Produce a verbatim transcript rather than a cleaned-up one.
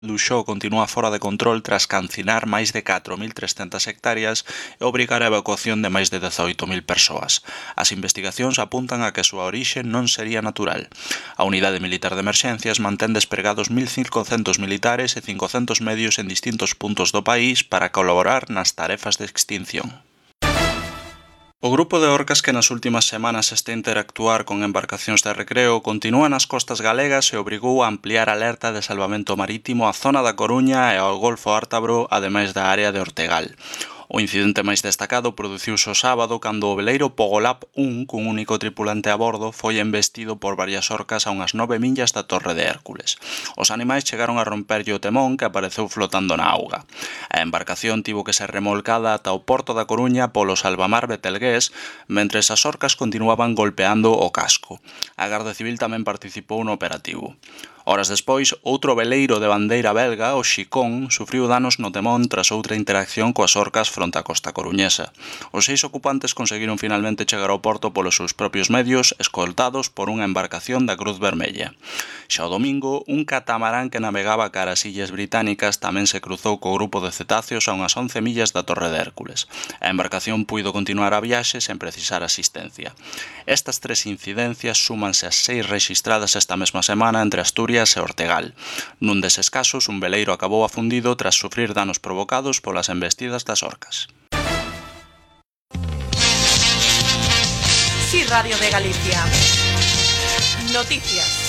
Luxó continúa fora de control tras cancinar máis de catro mil trescentas hectáreas e obrigar a evacuación de máis de dezaoito mil persoas. As investigacións apuntan a que a súa orixe non sería natural. A Unidade Militar de Emerxencias mantén despregados mil cincocentos militares e cincocentos medios en distintos puntos do país para colaborar nas tarefas de extinción. O grupo de orcas que nas últimas semanas está a interactuar con embarcacións de recreo continúa nas costas galegas e obrigou a ampliar a alerta de salvamento marítimo á zona da Coruña e ao Golfo Ártabro, ademais da área de Ortegal. O incidente máis destacado produciuse o sábado cando o veleiro Pogolab un, cun único tripulante a bordo, foi embestido por varias orcas a unhas nove millas da Torre de Hércules. Os animais chegaron a romperlle o temón que apareceu flotando na auga. A embarcación tivo que ser remolcada ata o porto da Coruña polo salvamar betelgués, mentres as orcas continuaban golpeando o casco. A Garda Civil tamén participou no operativo. Horas despois, outro veleiro de bandeira belga, o Xicón, sufriu danos no temón tras outra interacción coas orcas fronte á costa coruñesa. Os seis ocupantes conseguiron finalmente chegar ao porto polos seus propios medios, escoltados por unha embarcación da Cruz Vermella. Xa o domingo, un catamarán que navegaba cara ás Illas Británicas tamén se cruzou co grupo de cetáceos a unhas once millas da Torre de Hércules. A embarcación puido continuar a viaxe sen precisar asistencia. Estas tres incidencias súmanse ás seis rexistradas esta mesma semana entre Asturias e Ortegal. Nun deses casos, un veleiro acabou afundido tras sufrir danos provocados polas embestidas das orcas. Sí, Radio de Galicia. Noticias.